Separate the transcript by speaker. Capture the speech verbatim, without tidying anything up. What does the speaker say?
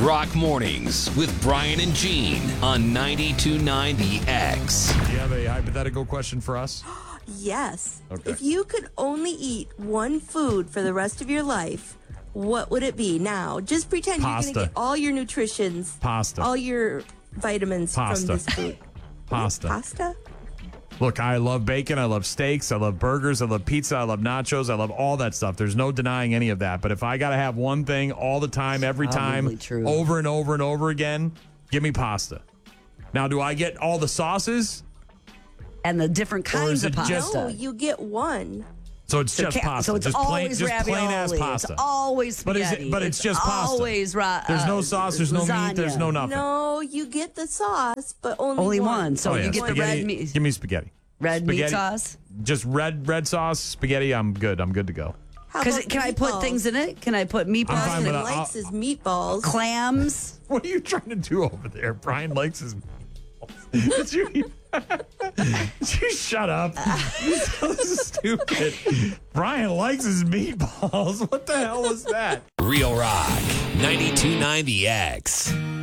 Speaker 1: Rock Mornings with Brian and Gene on ninety-two point nine The X.
Speaker 2: Do you have a hypothetical question for us?
Speaker 3: Yes.
Speaker 2: Okay.
Speaker 3: If you could only eat one food for the rest of your life, what would it be? Now, just pretend
Speaker 2: Pasta.
Speaker 3: you're going to get all your nutritions,
Speaker 2: Pasta.
Speaker 3: all your vitamins
Speaker 2: Pasta.
Speaker 3: from this food.
Speaker 2: Pasta.
Speaker 3: Pasta?
Speaker 2: Look, I love bacon. I love steaks. I love burgers. I love pizza. I love nachos. I love all that stuff. There's no denying any of that. But if I got to have one thing all the time, every
Speaker 4: Probably
Speaker 2: time,
Speaker 4: true.
Speaker 2: over and over and over again, give me pasta. Now, do I get all the sauces?
Speaker 4: And the different
Speaker 2: Or is
Speaker 4: kinds of
Speaker 2: it
Speaker 4: pasta.
Speaker 2: just-
Speaker 3: No, you get one.
Speaker 2: So it's
Speaker 4: So
Speaker 2: just
Speaker 4: ca-
Speaker 2: pasta.
Speaker 4: So it's
Speaker 2: just plain,
Speaker 4: always
Speaker 2: just
Speaker 4: ravioli.
Speaker 2: plain ass pasta.
Speaker 4: It's always
Speaker 2: But is
Speaker 4: spaghetti.
Speaker 2: it- but it's just pasta.
Speaker 4: Always ra-
Speaker 2: There's no
Speaker 4: uh,
Speaker 2: sauce. There's no meat. There's
Speaker 4: lasagna.
Speaker 2: no nothing.
Speaker 3: No, you get the sauce, but only,
Speaker 4: Only
Speaker 3: one.
Speaker 4: one. So
Speaker 2: Oh,
Speaker 4: you
Speaker 2: yeah,
Speaker 4: get the
Speaker 2: spaghetti.
Speaker 4: red meat.
Speaker 2: Give me spaghetti.
Speaker 4: Red meat
Speaker 2: Spaghetti.
Speaker 4: sauce.
Speaker 2: Just red red sauce, spaghetti. I'm good. I'm good to go.
Speaker 3: How
Speaker 4: Because
Speaker 3: about
Speaker 4: can I put
Speaker 3: meatballs?
Speaker 4: things in it? Can I put meatballs?
Speaker 2: I'm fine
Speaker 4: in
Speaker 2: with
Speaker 4: it?
Speaker 2: that.
Speaker 3: Brian likes his meatballs.
Speaker 4: Clams.
Speaker 2: What are you trying to do over there? Brian likes his meatballs. Did you, did you shut up? You're so stupid. Brian likes his meatballs. What the hell was that?
Speaker 1: Real Rock ninety-two point nine The X.